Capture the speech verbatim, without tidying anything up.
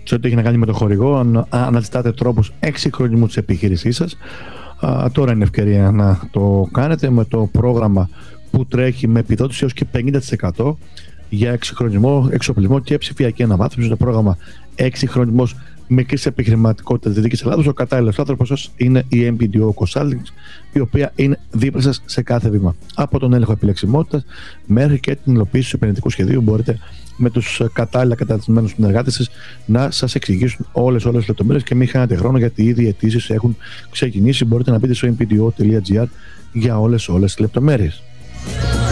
σε ό,τι έχει να κάνει με το χορηγό, αν αναζητάτε τρόπους εξυγχρονισμού της επιχείρησής σας, α, τώρα είναι ευκαιρία να το κάνετε με το πρόγραμμα που τρέχει με επιδότηση έως και πενήντα τοις εκατό για εξυγχρονισμό, εξοπλισμό και ψηφιακή αναβάθμιση. Το πρόγραμμα Εξυγχρονισμός Μικρής Επιχειρηματικότητας Δυτικής Ελλάδος. Ο κατάλληλος άνθρωπος σας είναι η εμ μπι ντι ο Consulting, η οποία είναι δίπλα σας σε κάθε βήμα. Από τον έλεγχο επιλεξιμότητας μέχρι και την υλοποίηση του επενδυτικού σχεδίου, μπορείτε με τους κατάλληλα καταρτισμένους συνεργάτες σας να σας εξηγήσουν όλες, όλες τις λεπτομέρειες και μην χάνετε χρόνο, γιατί ήδη οι αιτήσεις έχουν ξεκινήσει. Μπορείτε να μπείτε στο εμ μπι ντι ο τελεία τζι άρ για όλες, όλες τις λεπτομέρειες.